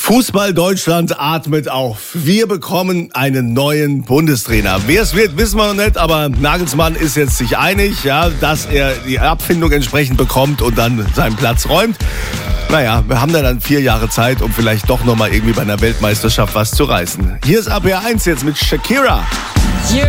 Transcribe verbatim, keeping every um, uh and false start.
Fußball Deutschland atmet auf. Wir bekommen einen neuen Bundestrainer. Wer es wird, wissen wir noch nicht, aber Nagelsmann ist jetzt sich einig, ja, dass er die Abfindung entsprechend bekommt und dann seinen Platz räumt. Naja, wir haben dann vier Jahre Zeit, um vielleicht doch nochmal irgendwie bei einer Weltmeisterschaft was zu reißen. Hier ist A P eins jetzt mit Shakira. You're